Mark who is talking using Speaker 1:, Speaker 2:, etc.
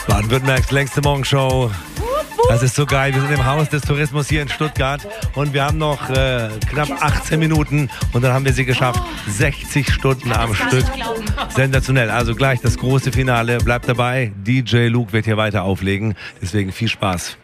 Speaker 1: Baden-Württembergs längste Morgenshow. Das ist so geil. Wir sind im Haus des Tourismus hier in Stuttgart und wir haben noch knapp 18 Minuten und dann haben wir sie geschafft. 60 Stunden am Stück. Sensationell. Also gleich das große Finale. Bleibt dabei. DJ Luke wird hier weiter auflegen. Deswegen viel Spaß.